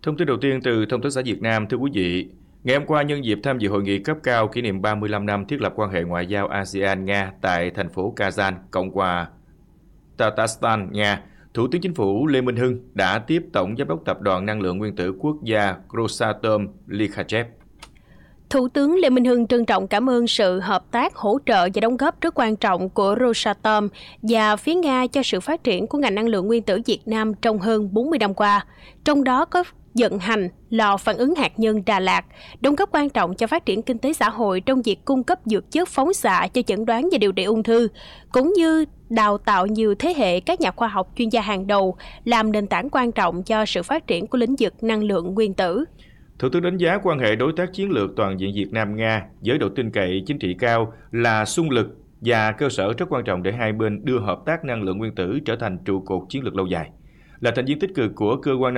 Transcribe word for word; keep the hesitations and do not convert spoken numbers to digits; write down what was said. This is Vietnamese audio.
Thông tin đầu tiên từ Thông tấn xã Việt Nam, thưa quý vị. Ngày hôm qua, nhân dịp tham dự hội nghị cấp cao kỷ niệm ba mươi lăm năm thiết lập quan hệ ngoại giao a sê an-Nga tại thành phố Kazan, Cộng hòa Tatarstan, Nga, Thủ tướng Chính phủ Lê Minh Hưng đã tiếp Tổng Giám đốc Tập đoàn Năng lượng Nguyên tử Quốc gia Rosatom Likhachev. Thủ tướng Lê Minh Hưng trân trọng cảm ơn sự hợp tác, hỗ trợ và đóng góp rất quan trọng của Rosatom và phía Nga cho sự phát triển của ngành năng lượng nguyên tử Việt Nam trong hơn bốn mươi năm qua. Trong đó có vận hành lò phản ứng hạt nhân Đà Lạt, đóng góp quan trọng cho phát triển kinh tế xã hội trong việc cung cấp dược chất phóng xạ cho chẩn đoán và điều trị ung thư, cũng như đào tạo nhiều thế hệ các nhà khoa học chuyên gia hàng đầu, làm nền tảng quan trọng cho sự phát triển của lĩnh vực năng lượng nguyên tử. Thủ tướng đánh giá quan hệ đối tác chiến lược toàn diện Việt Nam-Nga với độ tin cậy chính trị cao là xung lực và cơ sở rất quan trọng để hai bên đưa hợp tác năng lượng nguyên tử trở thành trụ cột chiến lược lâu dài. Là thành viên tích cực của cơ quan